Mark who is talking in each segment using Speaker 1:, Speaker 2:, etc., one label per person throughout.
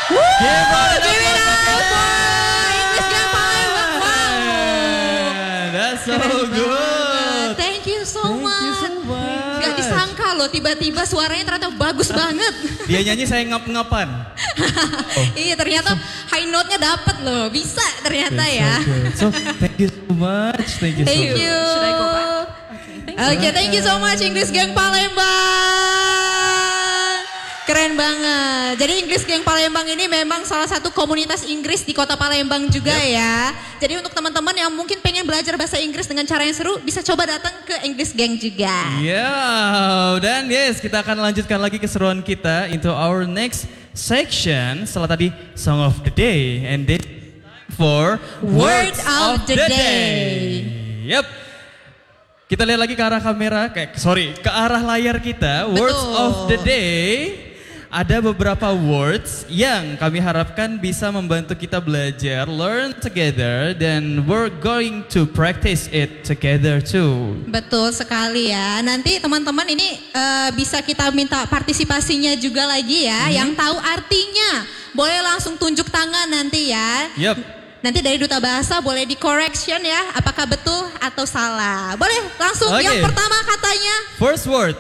Speaker 1: Give
Speaker 2: Give it up for English Gang Palembang. Wow.
Speaker 1: That's so good.
Speaker 2: Thank you so much.
Speaker 1: Thank you so much.
Speaker 2: Gak disangka loh tiba-tiba suaranya ternyata bagus banget.
Speaker 1: Dia nyanyi saya ngap-ngapan.
Speaker 2: Iya ternyata high note-nya dapet loh. Bisa ternyata ya.
Speaker 1: So thank you so much. Thank you so
Speaker 2: Thank
Speaker 1: much.
Speaker 2: you.
Speaker 3: Should I go back?
Speaker 2: Oke, thank you so much English Gang Palembang. Keren banget. Jadi English Gang Palembang ini memang salah satu komunitas Inggris di kota Palembang juga ya. Jadi untuk teman-teman yang mungkin pengen belajar bahasa Inggris dengan cara yang seru, bisa coba datang ke English Gang juga.
Speaker 1: Dan yes, kita akan lanjutkan lagi keseruan kita into our next section setelah tadi Song of the Day and this for
Speaker 2: Word of the Day.
Speaker 1: Yep. Kita lihat lagi ke arah kamera, ke arah layar kita.
Speaker 2: Betul.
Speaker 1: Words of the Day. Ada beberapa words yang kami harapkan bisa membantu kita belajar, learn together, dan we're going to practice it together too.
Speaker 2: Betul sekali ya. Nanti teman-teman ini bisa kita minta partisipasinya juga lagi ya. Yang tahu artinya boleh langsung tunjuk tangan nanti ya.
Speaker 1: Yep.
Speaker 2: Nanti dari Duta Bahasa boleh di correction ya. Apakah betul atau salah. Boleh langsung yang pertama katanya.
Speaker 1: First word.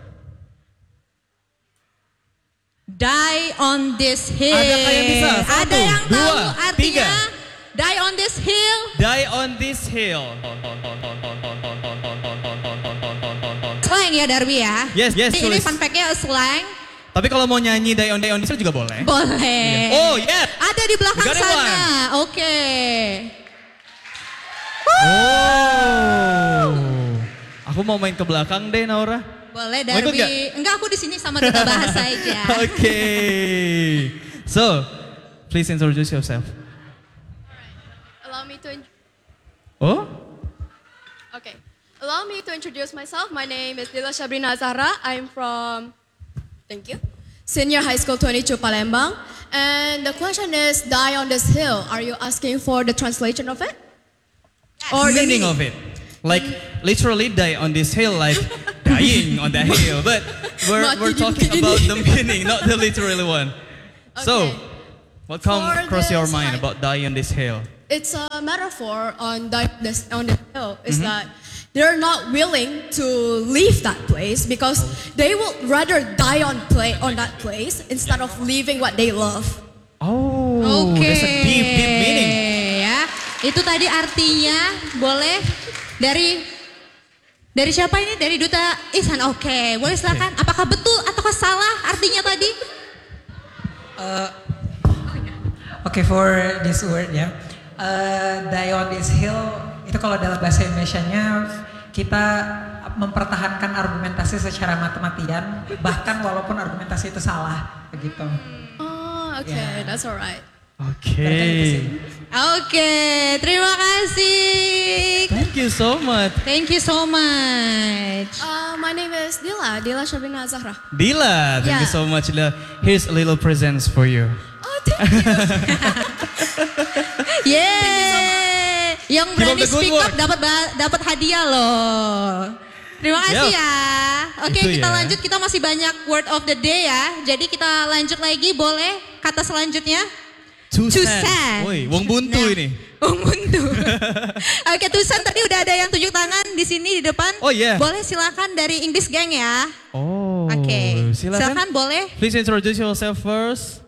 Speaker 2: Die on this hill.
Speaker 1: Adakah yang bisa?
Speaker 2: Ada yang tahu
Speaker 1: dua,
Speaker 2: artinya?
Speaker 1: tiga.
Speaker 2: Die on this hill.
Speaker 1: Die on this hill.
Speaker 2: Slang ya Darwi ya.
Speaker 1: Yes,
Speaker 2: Jadi ini
Speaker 1: tulis.
Speaker 2: fun fact-nya slang.
Speaker 1: Tapi kalau mau nyanyi Die on this hill juga boleh.
Speaker 2: Boleh.
Speaker 1: Oh yes.
Speaker 2: Ada di belakang
Speaker 1: You got it,
Speaker 2: sana. Oke.
Speaker 1: Oh. Aku mau main ke belakang deh Naura.
Speaker 2: Boleh
Speaker 1: Mau ikut
Speaker 2: Darwi. Enggak, aku di sini sama Duta Bahasa aja.
Speaker 1: Okay. So, please introduce yourself.
Speaker 3: Allow me to
Speaker 1: Oh?
Speaker 3: Okay. Allow me to introduce myself. My name is Dila Shabrina Zahra. I'm from, thank you, Senior High School 22 Palembang. And the question is, die on this hill. Are you asking for the translation of it? Or the
Speaker 1: Meaning of it. Like literally die on this hill, like dying on that hill. But we're talking about the meaning, not the literal one. So, what comes
Speaker 3: For
Speaker 1: across your
Speaker 3: this,
Speaker 1: mind
Speaker 3: like-
Speaker 1: about die on this hill?
Speaker 3: It's a metaphor on on the hill. Is that they're not willing to leave that place because they would rather die on that place instead of leaving what they love.
Speaker 1: Oh,
Speaker 2: Oke.
Speaker 1: that's a deep meaning.
Speaker 2: Ya, itu tadi artinya boleh dari siapa ini? Dari Duta Ihsan. Oke, boleh silakan. Apakah betul ataukah salah artinya tadi?
Speaker 4: Okay, for this word ya, die on this hill itu kalau dalam bahasa Indonesianya kita mempertahankan argumentasi secara matematian bahkan walaupun argumentasi itu salah begitu.
Speaker 3: Oh, okay, that's alright.
Speaker 1: Okay.
Speaker 2: Oke, terima kasih.
Speaker 1: Thank you so much.
Speaker 2: Thank you so much.
Speaker 3: My name is Dila Shabrina Zahra.
Speaker 1: Dila, thank you
Speaker 3: Yeah.
Speaker 1: so much. Dila. Here's a little presents for you.
Speaker 3: Oh, thank you.
Speaker 2: Yeay. Yang
Speaker 1: Keep up
Speaker 2: berani
Speaker 1: the good
Speaker 2: speak up
Speaker 1: work.
Speaker 2: dapat hadiah loh. Terima kasih
Speaker 1: Yep.
Speaker 2: ya. Oke,
Speaker 1: Itu
Speaker 2: kita
Speaker 1: ya.
Speaker 2: lanjut. Kita masih banyak word of the day ya. Jadi kita lanjut lagi, boleh kata selanjutnya?
Speaker 1: Two
Speaker 2: Two
Speaker 1: cent.
Speaker 2: cent.
Speaker 1: Woi, wong buntu
Speaker 2: Nah,
Speaker 1: ini.
Speaker 2: Wong buntu. Oke, Tusan tadi udah ada yang tunjuk tangan di sini di depan.
Speaker 1: Oh, iya.
Speaker 2: Boleh silakan dari English Gang ya.
Speaker 1: Oh,
Speaker 2: Oke.
Speaker 1: silakan.
Speaker 2: boleh.
Speaker 1: Please introduce yourself first.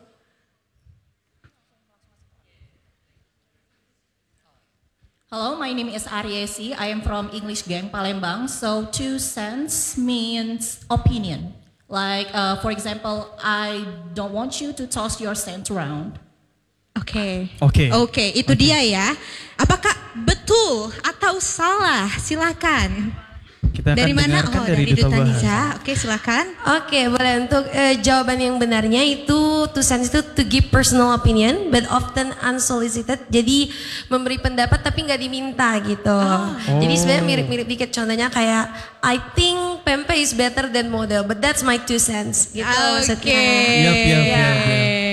Speaker 5: Hello, my name is Ariesi. I am from English Gang Palembang. So 2 cents means opinion. Like, for example, I don't want you to toss your cent around.
Speaker 2: Oke.
Speaker 1: Oke.
Speaker 2: Oke, itu dia ya. Apakah betul atau salah? Silakan.
Speaker 1: Kita akan
Speaker 2: Dari mana?
Speaker 1: dengarkan
Speaker 2: Oh,
Speaker 1: dari Duta
Speaker 2: Duta
Speaker 1: Bahasa.
Speaker 2: Nisa. Oke, silakan.
Speaker 6: Oke, boleh untuk jawaban yang benarnya itu to sense itu to give personal opinion but often unsolicited. Jadi memberi pendapat tapi nggak diminta gitu. Jadi sebenarnya mirip-mirip dikit, contohnya kayak I think Pempe is better than model but that's my 2 cents gitu
Speaker 2: Oke.
Speaker 6: maksudnya.
Speaker 1: Yap.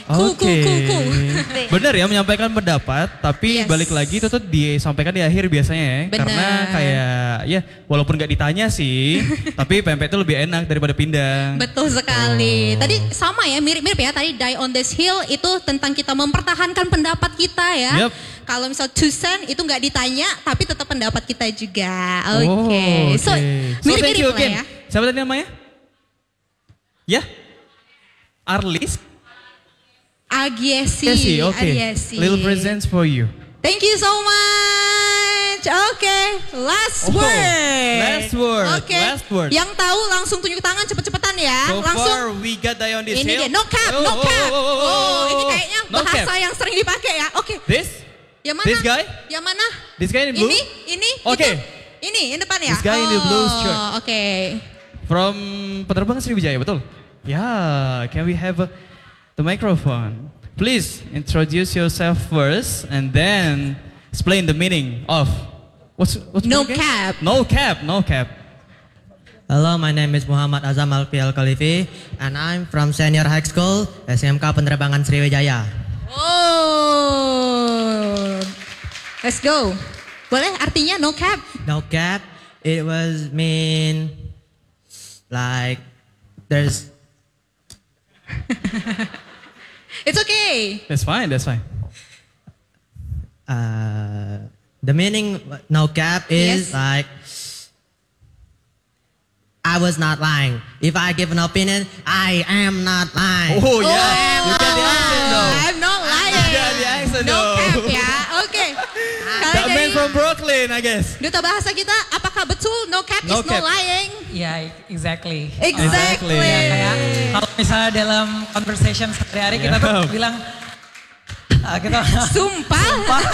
Speaker 2: Cool.
Speaker 1: Bener ya menyampaikan pendapat, tapi
Speaker 2: Yes.
Speaker 1: balik lagi itu tuh disampaikan di akhir biasanya ya.
Speaker 2: Bener.
Speaker 1: Karena kayak ya walaupun gak ditanya sih, tapi pempek itu lebih enak daripada pindang.
Speaker 2: Betul sekali. Tadi sama ya, mirip-mirip ya. Tadi Die on this Hill itu tentang kita mempertahankan pendapat kita ya.
Speaker 1: Yep.
Speaker 2: Kalau misal 2 cent itu nggak ditanya, tapi tetap pendapat kita juga.
Speaker 1: Oh,
Speaker 2: Oke. So,
Speaker 1: thank
Speaker 2: mirip-mirip
Speaker 1: you
Speaker 2: lah
Speaker 1: again.
Speaker 2: ya.
Speaker 1: Siapa tadi namanya? Ya? Arlis?
Speaker 2: Agiesi.
Speaker 1: Yes, oke.
Speaker 2: Agiesi.
Speaker 1: Little presents for you.
Speaker 2: Thank you so much. Oke, last
Speaker 1: Oh,
Speaker 2: word.
Speaker 1: last word,
Speaker 2: Oke.
Speaker 1: last word.
Speaker 2: Yang tahu langsung tunjuk tangan cepet-cepetan ya.
Speaker 1: So
Speaker 2: langsung.
Speaker 1: far we got Die on this
Speaker 2: Ini
Speaker 1: hill.
Speaker 2: dia, no cap, no cap. Ini kayaknya
Speaker 1: No
Speaker 2: bahasa
Speaker 1: cap.
Speaker 2: yang sering dipakai ya. Oke.
Speaker 1: This?
Speaker 2: Yang mana?
Speaker 1: This guy?
Speaker 2: Yang mana?
Speaker 1: This guy in blue?
Speaker 2: Ini,
Speaker 1: Oke.
Speaker 2: itu. Ini, yang depan ya?
Speaker 1: This guy in the blue shirt.
Speaker 2: Oke.
Speaker 1: From penerbangan Sriwijaya, betul? Yeah, can we have the microphone? Please introduce yourself first and then explain the meaning of what's
Speaker 2: No
Speaker 1: again?
Speaker 2: cap.
Speaker 1: No cap, no cap.
Speaker 7: Hello, my name is Muhammad Azam Alfi Al-Khalifi and I'm from Senior High School, SMK Penerbangan Sriwijaya.
Speaker 2: Oh. Let's go. Boleh artinya no cap?
Speaker 7: No cap, it was mean like there's
Speaker 2: It's okay.
Speaker 1: That's fine, that's fine.
Speaker 7: the meaning no cap is
Speaker 2: Yes.
Speaker 7: like I was not lying. If I give an opinion, I am not lying.
Speaker 1: Oh yeah, look at the accent though.
Speaker 2: I'm not lying.
Speaker 1: Look at the accent
Speaker 2: No
Speaker 1: though.
Speaker 2: cap ya. Oke. Kalau
Speaker 1: That man
Speaker 2: dari
Speaker 1: from Brooklyn, I guess.
Speaker 2: duta bahasa kita, apakah betul no cap
Speaker 1: No
Speaker 2: is
Speaker 1: cap.
Speaker 2: no lying?
Speaker 4: Ya, exactly.
Speaker 2: Exactly.
Speaker 4: Kayak kalau misalnya dalam conversation sehari-hari kita tuh
Speaker 1: Yeah.
Speaker 4: bilang kita
Speaker 2: Sumpah.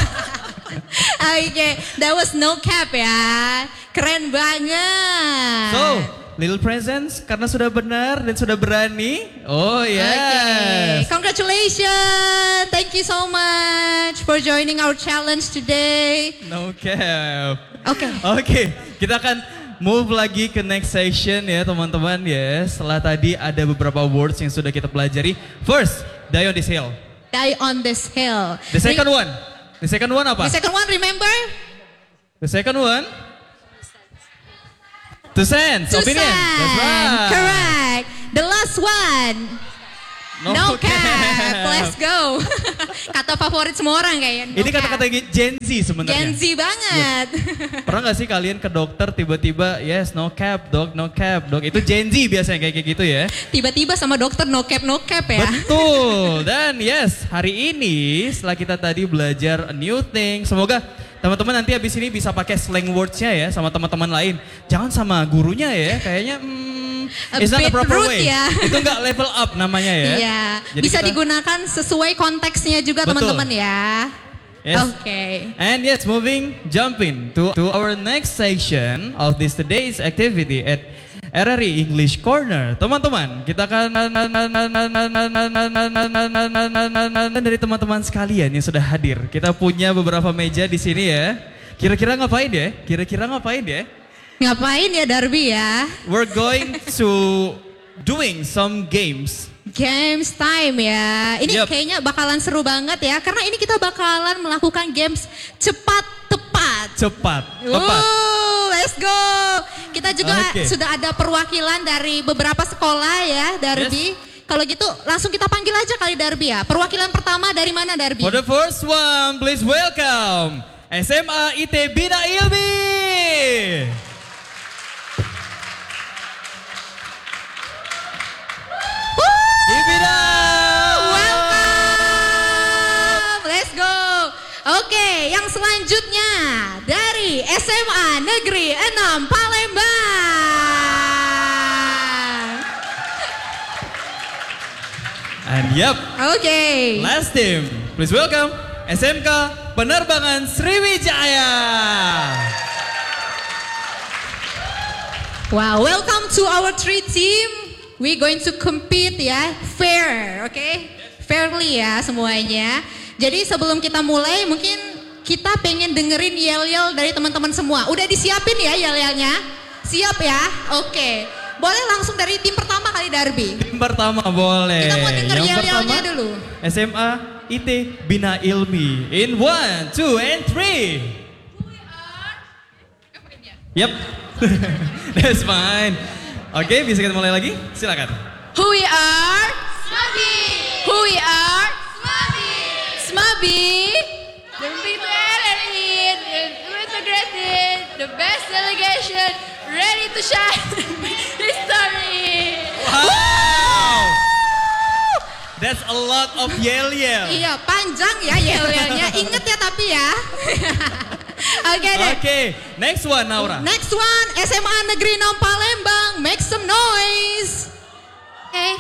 Speaker 2: Oke, that was no cap ya. Keren banget.
Speaker 1: So, little presents karena sudah benar dan sudah berani. Oh
Speaker 2: Okay.
Speaker 1: yes.
Speaker 2: Congratulations. Thank you so much for joining our challenge today.
Speaker 1: No cap.
Speaker 2: Oke.
Speaker 1: Oke, kita akan move lagi ke next section ya teman-teman ya. Setelah tadi ada beberapa words yang sudah kita pelajari. First, Die on this hill.
Speaker 2: Die on this hill.
Speaker 1: The second one. The second one apa?
Speaker 2: The second one, remember?
Speaker 1: The second one? 2 cents. Opinion.
Speaker 2: Susan.
Speaker 1: That's right.
Speaker 2: Correct. The last one. No cap. Let's go. Kata favorit semua orang kayaknya. No
Speaker 1: Ini
Speaker 2: cap.
Speaker 1: kata-kata Gen Z sebenarnya.
Speaker 2: Gen Z banget.
Speaker 1: Pernah gak sih kalian ke dokter tiba-tiba yes no cap dok, no cap dok. Itu Gen Z biasanya kayak gitu ya.
Speaker 2: Tiba-tiba sama dokter no cap ya.
Speaker 1: Betul. Dan yes, hari ini setelah kita tadi belajar a new thing, semoga teman-teman nanti habis ini bisa pakai slang words-nya ya sama teman-teman lain. Jangan sama gurunya ya, kayaknya
Speaker 2: A
Speaker 1: it's not a
Speaker 2: bit
Speaker 1: proper
Speaker 2: rude
Speaker 1: way.
Speaker 2: ya.
Speaker 1: Itu nggak level up namanya ya.
Speaker 2: Iya.
Speaker 1: Jadi
Speaker 2: Bisa
Speaker 1: kita-
Speaker 2: digunakan sesuai konteksnya juga
Speaker 1: Betul.
Speaker 2: teman-teman ya.
Speaker 1: Yes.
Speaker 2: Oke.
Speaker 1: And yes, jumping to our next section of this today's activity at RRI English Corner. Teman-teman, kita akan dari teman-teman sekalian yang sudah hadir. Kita punya beberapa meja di sini ya. Kira-kira ngapain ya?
Speaker 2: Ngapain ya Darby ya?
Speaker 1: We're going to doing some games.
Speaker 2: Games time ya. Ini
Speaker 1: Yep.
Speaker 2: kayaknya bakalan seru banget ya. Karena ini kita bakalan melakukan games cepat tepat.
Speaker 1: Cepat, tepat.
Speaker 2: Let's go. Kita juga
Speaker 1: Oke.
Speaker 2: sudah ada perwakilan dari beberapa sekolah ya, Darby. Kalau gitu langsung kita panggil aja kali Darby ya. Perwakilan pertama dari mana Darby?
Speaker 1: For the first one, please welcome SMA IT Bina Ilmi. Give it up.
Speaker 2: Welcome. Let's go. Oke, yang selanjutnya dari SMA Negeri 6 Palembang.
Speaker 1: And yep,
Speaker 2: Oke.
Speaker 1: last team, please welcome SMK Penerbangan Sriwijaya.
Speaker 2: Wow, welcome to our 3 team. We going to compete ya, fair, oke? Fairly ya semuanya. Jadi sebelum kita mulai mungkin kita pengen dengerin yel-yel dari teman-teman semua. Udah disiapin ya yel-yelnya? Siap ya? Oke. Boleh langsung dari tim pertama kali kali Darby?
Speaker 1: Tim pertama boleh.
Speaker 2: Kita mau denger
Speaker 1: Yang
Speaker 2: yel-yelnya
Speaker 1: pertama
Speaker 2: dulu.
Speaker 1: SMA IT Bina Ilmi. In 1, 2, and 3. Yep. That's fine. Oke, bisa kita mulai lagi? Silakan.
Speaker 3: Who we are? Smabi. Who we are? Smabi. Smabi. The big elite, integrated, the best delegation, ready to shine. History.
Speaker 1: Wow. That's a lot of yell.
Speaker 2: Iya, panjang ya yel-yelnya. Ingat ya tapi ya. Oke deh.
Speaker 1: Oke, next one Naura.
Speaker 2: Next one, SMA Negeri 6 Palembang. Make some noise.
Speaker 3: Okay.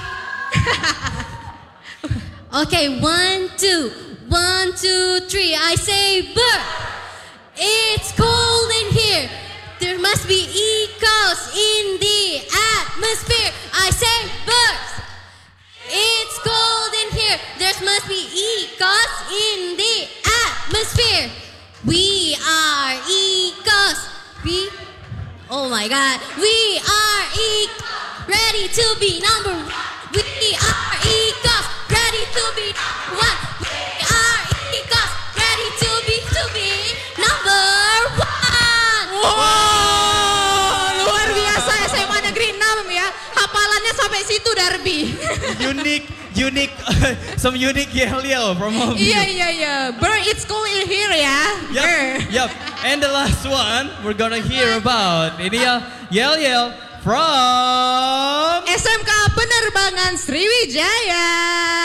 Speaker 3: Okay, 1, 2, 1, 2, 3. I say bird. It's cold in here. There must be echoes in the atmosphere. I say birds. It's cold in here. There must be echoes in the atmosphere. We are echoes. Oh my God. We are ready to be number one. We are echoes. Ready to be one. We are echoes. Ready to be number one.
Speaker 2: Wow, luar biasa SMA Negeri 6 ya. Hafalannya sampai situ Darby.
Speaker 1: Unique, some unique yell from all of you.
Speaker 2: Iya. Bird, it's cold in here ya.
Speaker 1: Yep. And the last one we're gonna hear about. Ini ya yell from
Speaker 2: SMK Penerbangan Sriwijaya.